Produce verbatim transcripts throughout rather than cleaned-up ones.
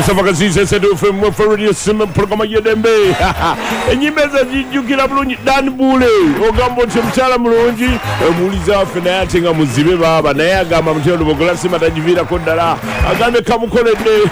Safaka Zise said from Radio Simon Programa Yedembe. Enyimeza jijukira bulungi Dan Bule ogambo chemchala mulungi muliza fenati nga muzibe baba naye agamba mutyo Lubogola Simba tajivira kodala agambe kamukolede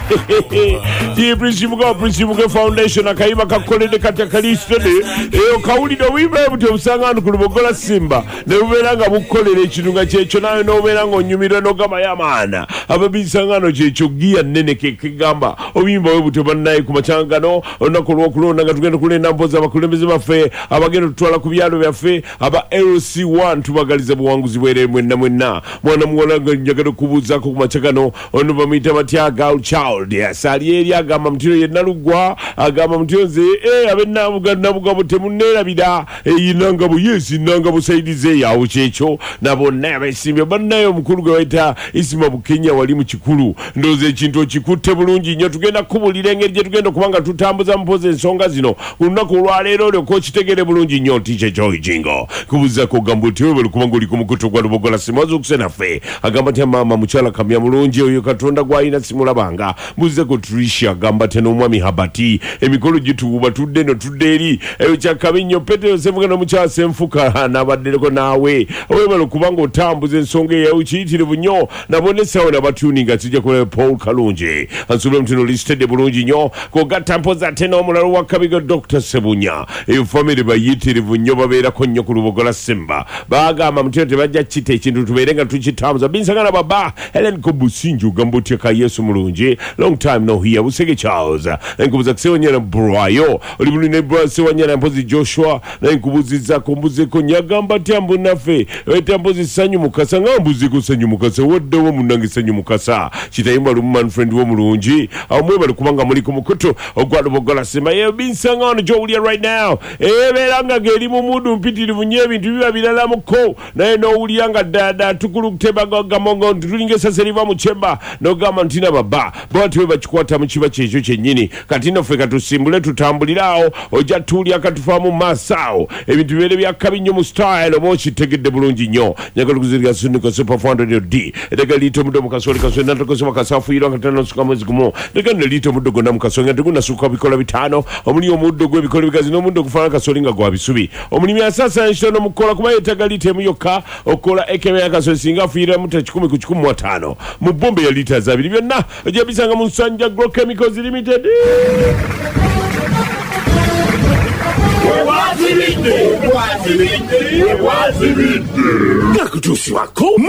ti principle go principle foundation akayiba kakolede kati kalistede eyo kawulide wimbe mutyo musangano ku Lubogola Simba ne buberanga bukolere ekinunga kyecho nayo no beranga onyumira no gama yamana ababisangano kyecho giya nene kigamba obimba we buto bannaye ku machangano onakolwa kulonda nga tugenda kulenda mpoza abakulembeze baffe abagenda tutwala ku byalo byaffe aba L C one tubagaliza buwanguzi bwere mwenna mwenna mwana muwala njagala kubuza ku machangano ono bamita batya girl child yasali eri agamba mutiro yenalugwa agamba mutiro ze eh abenna buganda bugabo temunnerabira eyinanga bu yes inanga busaidize yawo kyecho nabo nabe simbe bannaye omukulu gwe waita isima bukenya wali mu kikulu ndoze ekintu kikutte bulungi nnyo tugenda kubulira engeri gye tugenda kubanga tutambuza mpoze ensonga zino olunaku olwaleero olwo kokitegere bulungi nnyo nti Joy Jingo kubuza kugamba nti wewe kubanga oli ku mukutu gwa Lubogola Simba ozuukuse naffe agamba nti maama mukyala kamya mulungi oyo Katonda gw'alina simulabanga mbuze ko Tricia agamba nti n'omwami Habati emikolo gituuba tudde no tudde eri eyo kyakabi nnyo Petero Sefuka n'omukyala Senfuka n'abaddereko naawe wewe kubanga otambuza ensonga eyo kiyitirivu nnyo nabone sawa nabatuninga tujja ku Paul Kalungi ansubira mutino listed bulungi nnyo kogatta mpoza tena omulalo wa Kabiga Doctor Sebunya eyo family bayitirivu nnyo babeerako nnyo ku Lubogola Simba bagamba mutino tebajja kite ekintu tubeerenga tukitambuza binsagana baba Helen Kobusinju gambo tyeka Yesu mulungi long time no here Busege Charles nkubuza kusewanyana Brayo oli bulune Brayo sewanyana mpozi Joshua nkubuziza kumbuze ko nyagamba tyambo nafe weta mpozi sanyu mukasa ngambuze ko sanyu mukasa wadde wo munange sanyu mukasa kitayimba luman friend wo mulungi amwe bali kubanga muri ku mukutu ogwa Lubogola Simba ye binsangano Jolia right now eberanga geri mu mudu mpitirivu nye bintu biba bilala muko naye no uliyanga dada tukulu kuteba gamongo tulinge sasa liva mu chemba no gama ntina baba bwati we bakikwata mu kiba kyejo kyennyini kati no feka tusimbule tutambulirawo oja tuli akatufamu masao ebintu bere bya kabinyo mu style obo kitegedde bulungi nnyo nyagala kuziriga sunika super four hundred D edega lito mudo mukasoli kasoli natokosoma kasafu yiro katano suka mwezi gumo edega lito mudo gona mukasonga tuguna suka bikola bitano omuli omuddo gwe bikola bigazi no mudo kufana kasoli nga gwa bisubi omuli asasa nshono mukola kuba yetaga lite muyoka okola ekeme yakasoli singa fira muta kikumi ku kikumi watano mu bombe ya lita zabiri byonna oje bisanga mu Nsanja Agro Chemicals Limited Wazibide, wazibide, wazibide. Nakutusi wako